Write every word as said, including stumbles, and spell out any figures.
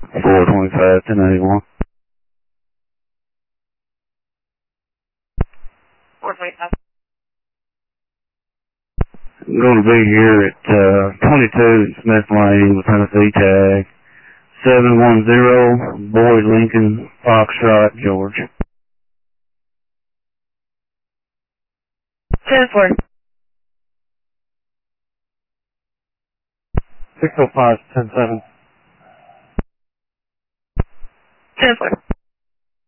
four twenty-five, ten ninety-one. four twenty-five. I'm going to be here at uh, twenty-two Smith Lane with Tennessee tag seven one zero Boyd Lincoln Foxtrot George. ten four. six oh five, ten seven. ten four.